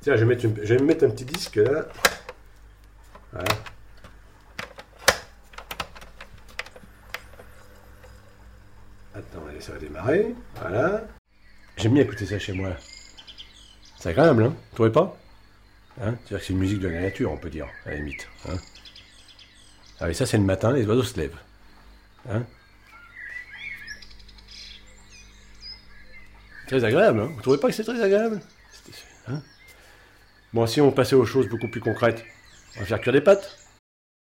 Tiens, je vais me mettre un petit disque là. Voilà. Attends, allez, ça va démarrer. Voilà. J'aime bien écouter ça chez moi. C'est agréable, hein? Vous trouvez pas? Hein? C'est-à-dire que c'est une musique de la nature, on peut dire, à la limite. Hein? Ah, et ça, c'est le matin, les oiseaux se lèvent. Hein? Très agréable, hein? Vous trouvez pas que c'est très agréable? Hein? Bon, si on passait aux choses beaucoup plus concrètes, on va faire cuire des pâtes.